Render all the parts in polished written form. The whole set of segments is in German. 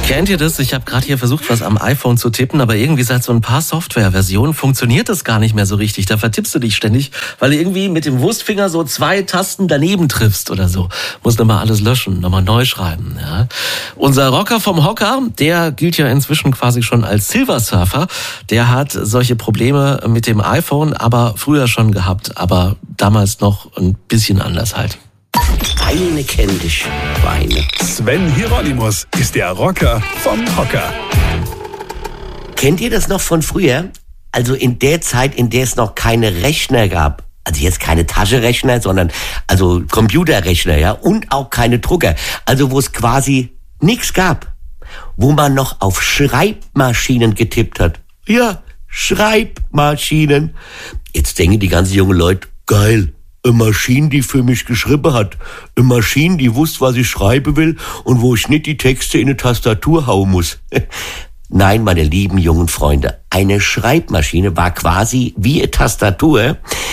Kennt ihr das? Ich habe gerade hier versucht, was am iPhone zu tippen, aber irgendwie seit so ein paar Softwareversionen funktioniert das gar nicht mehr so richtig. Da vertippst du dich ständig, weil du irgendwie mit dem Wurstfinger so 2 Tasten daneben triffst oder so. Muss nochmal alles löschen, nochmal neu schreiben. Ja. Unser Rocker vom Hocker, der gilt ja inzwischen quasi schon als Silver Surfer. Der hat solche Probleme mit dem iPhone, aber früher schon gehabt, aber damals noch ein bisschen anders halt. Weine kenn dich, Weine. Sven Hieronymus ist der Rocker vom Hocker. Kennt ihr das noch von früher? Also in der Zeit, in der es noch keine Rechner gab. Also jetzt keine Taschenrechner, sondern also Computerrechner, ja, und auch keine Drucker. Also wo es quasi nichts gab. Wo man noch auf Schreibmaschinen getippt hat. Ja, Schreibmaschinen. Jetzt denken die ganzen jungen Leute, geil. Eine Maschine, die für mich geschrieben hat. Eine Maschine, die wusste, was ich schreiben will und wo ich nicht die Texte in eine Tastatur hauen muss. Nein, meine lieben jungen Freunde, eine Schreibmaschine war quasi wie eine Tastatur,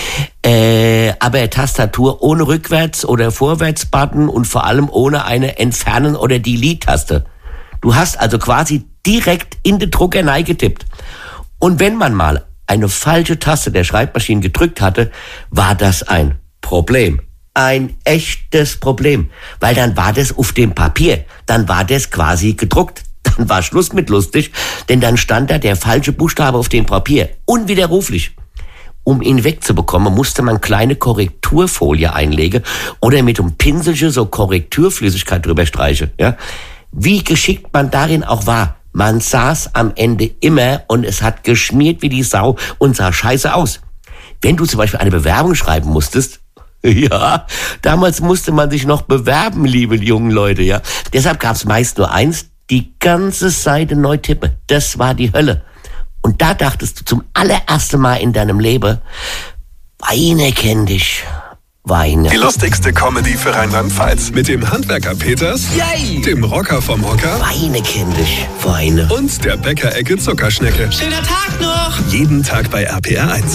aber eine Tastatur ohne Rückwärts- oder Vorwärts-Button und vor allem ohne eine Entfernen- oder Delete-Taste. Du hast also quasi direkt in den Drucker getippt. Und wenn man mal eine falsche Taste der Schreibmaschine gedrückt hatte, war das ein Problem. Ein echtes Problem. Weil dann war das auf dem Papier. Dann war das quasi gedruckt. Dann war Schluss mit lustig, denn dann stand da der falsche Buchstabe auf dem Papier. Unwiderruflich. Um ihn wegzubekommen, musste man kleine Korrekturfolie einlegen oder mit einem Pinselchen so Korrekturflüssigkeit drüber streichen. Ja? Wie geschickt man darin auch war. Man saß am Ende immer und es hat geschmiert wie die Sau und sah scheiße aus. Wenn du zum Beispiel eine Bewerbung schreiben musstest, ja, damals musste man sich noch bewerben, liebe jungen Leute, ja. Deshalb gab's meist nur eins, die ganze Seite neu tippen. Das war die Hölle. Und da dachtest du zum allerersten Mal in deinem Leben, Weine kenn dich. Weine. Die lustigste Comedy für Rheinland-Pfalz mit dem Handwerker Peters, Yay! dem Rocker vom Hocker Weine kenn dich. Weine. und der Bäckerecke Zuckerschnecke. Schöner Tag noch! Jeden Tag bei RPR 1.